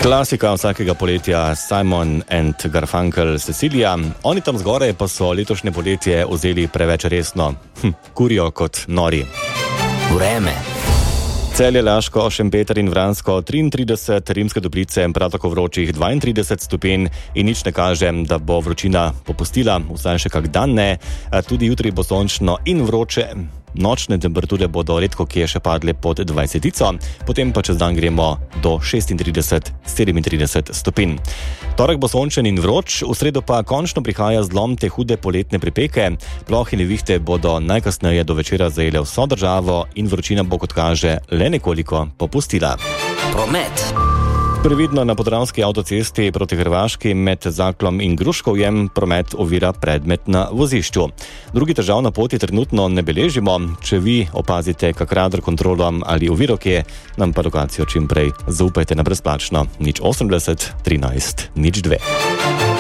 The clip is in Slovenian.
Klasika vsakega poletja Simon and Garfunkel Cecilia. Oni tam zgoraj pa so letošnje poletje vzeli preveč resno. Kurijo kot nori. Vreme. Celje, Laško, Šempeter in Vransko 33, Rimske Toplice prav tako vročih 32 stopinj in nič ne kaže, da bo vročina popustila, vsaj še kak dan ne. Tudi jutri bo sončno in vroče. Nočne temperature bodo redko kje še padle pod 20, potem pa čez dan gremo do 36-37 stopinj. Torek bo sončen in vroč, v sredo pa končno prihaja zlom te hude poletne pripeke. Plohe in nevihte bodo najkasneje do večera zajele vso državo in vročina bo, kot kaže, le nekoliko popustila. Promet. Previdno na Podravski avtocesti proti Hrvaški med Zaklom in Gruškovjem promet ovira predmet na vozišču. Drugi težav na poti trenutno ne beležimo. Če vi opazite kak radar kontrolom ali oviro kje, nam pa lokacijo čim prej zaupajte na brezplačno 080 13 02.